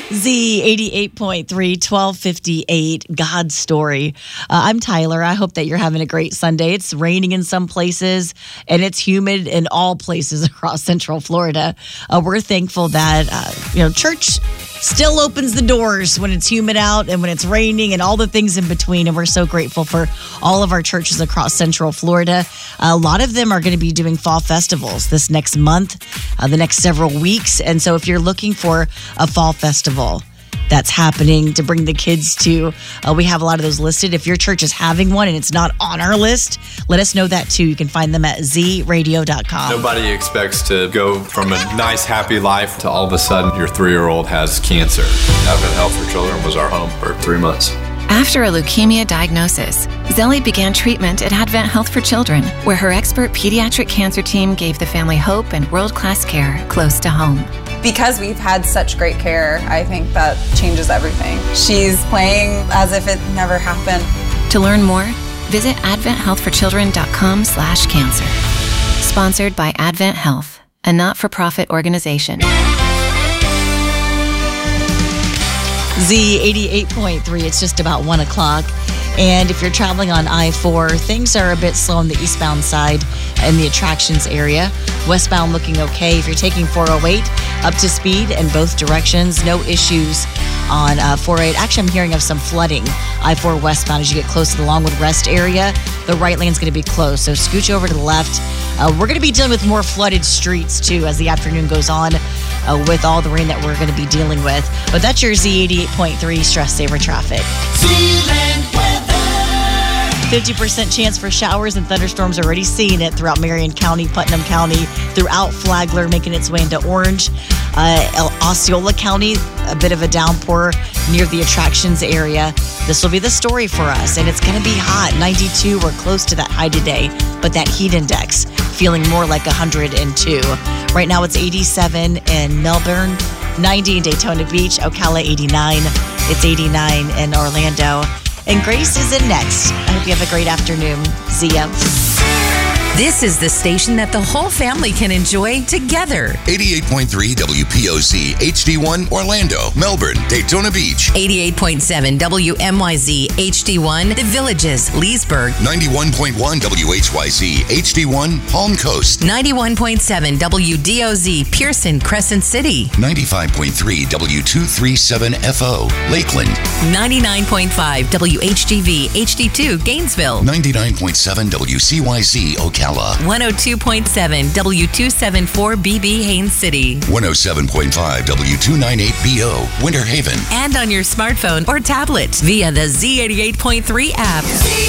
Z88.3, 1258, God's Story. I'm Tyler. I hope that you're having a great Sunday. It's raining in some places, and it's humid in all places across Central Florida. We're thankful that, church still opens the doors when it's humid out and when it's raining and all the things in between. And we're so grateful for all of our churches across Central Florida. A lot of them are going to be doing fall festivals this next month, the next several weeks. And so if you're looking for a fall festival that's happening to bring the kids to, we have a lot of those listed. If your church is having one and it's not on our list, let us know that too. You can find them at zradio.com. Nobody expects to go from a nice, happy life to all of a sudden your 3-year-old has cancer. Advent Health for Children was our home for 3 months. After a leukemia diagnosis, Zelly began treatment at Advent Health for Children, where her expert pediatric cancer team gave the family hope and world-class care close to home. Because we've had such great care, I think that changes everything. She's playing as if it never happened. To learn more, visit adventhealthforchildren.com/cancer. Sponsored by Advent Health, a not-for-profit organization. Z88.3, it's just about 1 o'clock. And if you're traveling on I-4, things are a bit slow on the eastbound side in the attractions area. Westbound looking okay. If you're taking 408, up to speed in both directions. No issues on 408. Actually, I'm hearing of some flooding. I-4 westbound as you get close to the Longwood Rest area. The right lane's going to be closed, so scooch over to the left. We're going to be dealing with more flooded streets, too, as the afternoon goes on with all the rain that we're going to be dealing with. But that's your Z88.3 Stress Saver Traffic. 50% chance for showers and thunderstorms, already seeing it throughout Marion County, Putnam County, throughout Flagler, making its way into Orange. Osceola County, a bit of a downpour near the attractions area. This will be the story for us, and it's going to be hot. 92, we're close to that high today, but that heat index feeling more like 102. Right now it's 87 in Melbourne, 90 in Daytona Beach, Ocala 89. It's 89 in Orlando. And Grace is in next. I hope you have a great afternoon. See ya. This is the station that the whole family can enjoy together. 88.3 WPOC, HD1, Orlando, Melbourne, Daytona Beach. 88.7 WMYZ, HD1, The Villages, Leesburg. 91.1 WHYZ, HD1, Palm Coast. 91.7 WDOZ, Pearson, Crescent City. 95.3 W237FO, Lakeland. 99.5 WHGV, HD2, Gainesville. 99.7 WCYZ, Ocala. 102.7 W274BB, Haines City. 107.5 W298BO, Winter Haven. And on your smartphone or tablet via the Z88.3 app.